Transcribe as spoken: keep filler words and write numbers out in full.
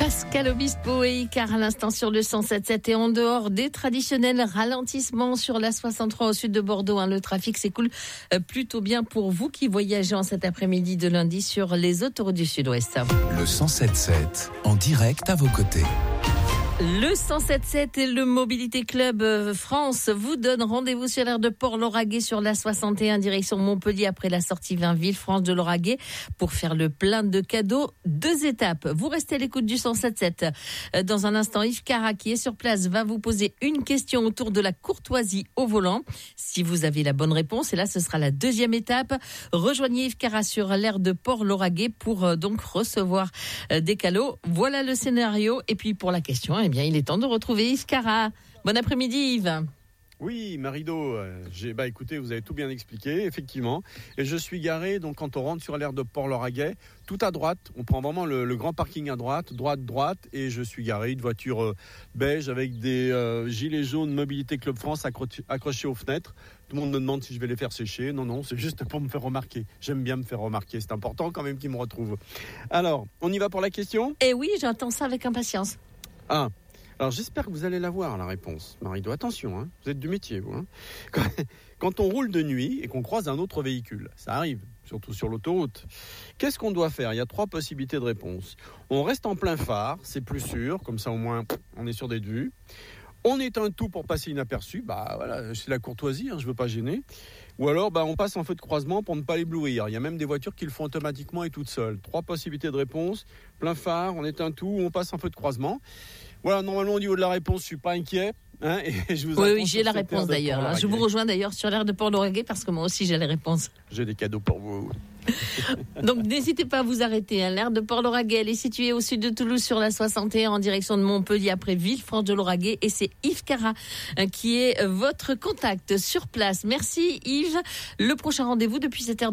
Pascal Obispo et Icar à l'instant sur le cent sept sept et en dehors des traditionnels ralentissements sur la soixante-trois au sud de Bordeaux. Hein, le trafic s'écoule plutôt bien pour vous qui voyagez en cet après-midi de lundi sur les autoroutes du Sud-Ouest. Le cent sept sept en direct à vos côtés. Le cent sept sept et le Mobilité Club France vous donne rendez-vous sur l'aire de Port-Lauragais sur la soixante et un direction Montpellier après la sortie vingt Villefranche de Lauragais pour faire le plein de cadeaux. Deux étapes. Vous restez à l'écoute du cent sept sept. Dans un instant, Yves Cara qui est sur place va vous poser une question autour de la courtoisie au volant. Si vous avez la bonne réponse, et là ce sera la deuxième étape, rejoignez Yves Cara sur l'aire de Port-Lauragais pour donc recevoir des cadeaux. Voilà le scénario. Et puis pour la question, eh bien, il est temps de retrouver Yves Cara. Bon après-midi Yves. Oui, Marido, j'ai, bah écoutez, vous avez tout bien expliqué, effectivement. Et je suis garé, donc quand on rentre sur l'aire de Port-Lauragais, tout à droite, on prend vraiment le, le grand parking à droite, droite, droite, et je suis garé, une voiture euh, beige avec des euh, gilets jaunes Mobilité Club France accro- accrochés aux fenêtres. Tout le monde me demande si je vais les faire sécher. Non, non, c'est juste pour me faire remarquer. J'aime bien me faire remarquer, c'est important quand même qu'ils me retrouvent. Alors, on y va pour la question ? Eh oui, j'attends ça avec impatience. Ah. Alors j'espère que vous allez l'avoir la réponse. Marido, attention, hein, vous êtes du métier, vous. Hein. Quand, quand on roule de nuit et qu'on croise un autre véhicule, ça arrive, surtout sur l'autoroute. Qu'est-ce qu'on doit faire ? Il y a trois possibilités de réponse. On reste en plein phare, c'est plus sûr, comme ça au moins on est sûr d'être vu. On éteint tout pour passer inaperçu, bah voilà, c'est la courtoisie, hein, je veux pas gêner. Ou alors bah, on passe en feu de croisement pour ne pas l'éblouir. Il y a même des voitures qui le font automatiquement et toutes seules. Trois possibilités de réponse, plein phare, on éteint tout, on passe en feu de croisement. Voilà, normalement au niveau de la réponse, je suis pas inquiet. Hein, et je vous oui, oui, j'ai la réponse d'ailleurs. Je vous rejoins d'ailleurs sur l'aire de Port-Lauragais parce que moi aussi j'ai la réponse. J'ai des cadeaux pour vous. Donc n'hésitez pas à vous arrêter. Hein. L'aire de Port-Lauragais, elle est située au sud de Toulouse sur la soixante et un en direction de Montpellier après Villefranche de Lauragais. Et c'est Yves Cara hein, qui est votre contact sur place. Merci Yves. Le prochain rendez-vous depuis cette heure